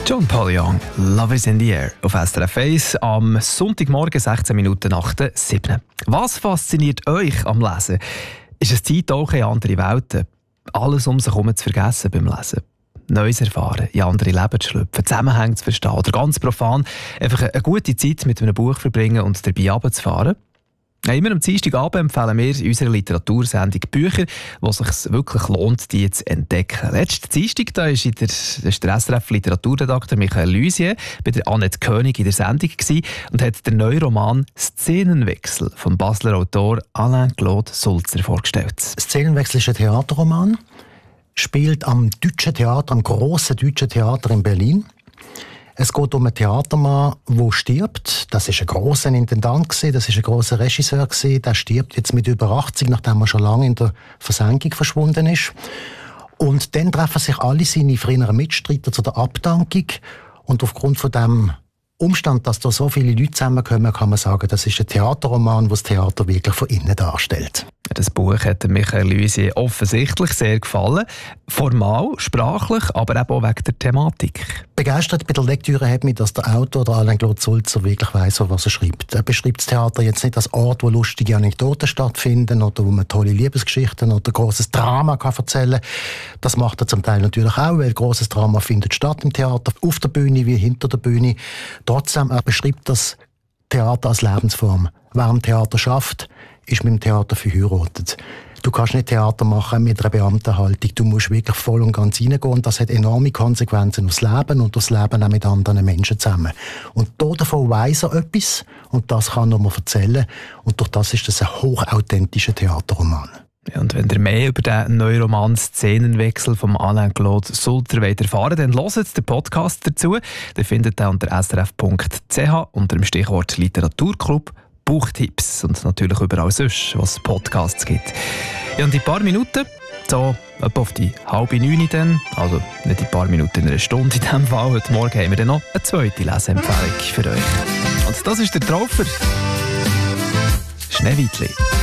John Paul Young, Love is in the Air auf SRF 1 am Sonntagmorgen 16 Minuten nach der 7. Was fasziniert euch am Lesen? Ist es Zeit, auch in andere Welten? Alles um sich herum zu vergessen beim Lesen? Neues erfahren, in andere Leben zu schlüpfen, Zusammenhänge zu verstehen oder ganz profan einfach eine gute Zeit mit einem Buch verbringen und dabei runterzufahren? Immer am Dienstagabend empfehlen wir in unserer Literatursendung Bücher, wo es sich wirklich lohnt, die zu entdecken. Letzten Dienstag war der SRF-Literaturredakteur Michael Luisier bei der Annette König in der Sendung und hat den neuen Roman «Szenenwechsel» vom Basler Autor Alain-Claude Sulzer vorgestellt. «Szenenwechsel» ist ein Theaterroman, spielt am Deutschen Theater, am grossen Deutschen Theater in Berlin. Es geht um einen Theatermann, der stirbt. Das war ein grosser Intendant, das war ein grosser Regisseur. Der stirbt jetzt mit über 80, nachdem er schon lange in der Versenkung verschwunden ist. Und dann treffen sich alle seine früheren Mitstreiter zu der Abdankung. Und aufgrund von dem Umstand, dass da so viele Leute zusammenkommen, kann man sagen, das ist ein Theaterroman, der das Theater wirklich von innen darstellt. Das Buch hat Michael Luisier offensichtlich sehr gefallen. Formal, sprachlich, aber eben auch wegen der Thematik. Begeistert bei der Lektüre hat mich, dass der Autor, der Alain-Claude Sulzer, wirklich weiss, was er schreibt. Er beschreibt das Theater jetzt nicht als Ort, wo lustige Anekdoten stattfinden oder wo man tolle Liebesgeschichten oder grosses Drama kann erzählen kann. Das macht er zum Teil natürlich auch, weil grosses Drama findet statt im Theater, auf der Bühne wie hinter der Bühne. Trotzdem, er beschreibt das Theater als Lebensform. Wer am Theater schafft, ist mit dem Theater verheiratet. Du kannst nicht Theater machen mit einer Beamtenhaltung. Du musst wirklich voll und ganz reingehen. Und das hat enorme Konsequenzen aufs Leben und das Leben auch mit anderen Menschen zusammen. Und davon weiss er etwas und das kann er mir erzählen. Und durch das ist das ein hochauthentischer Theaterroman. Ja, und wenn ihr mehr über den neuen Roman «Szenenwechsel» von Alain-Claude Sulzer erfahren wollt, dann hört den Podcast dazu. Den findet ihr unter srf.ch unter dem Stichwort Literaturclub Buchtipps und natürlich überall sonst, was es Podcasts gibt. Ja, und in ein paar Minuten, so etwa auf die 8:30 dann, also nicht in ein paar Minuten, in einer Stunde in diesem Fall, heute Morgen haben wir dann noch eine zweite Leseempfehlung für euch. Und das ist der Traufer Schneewittli.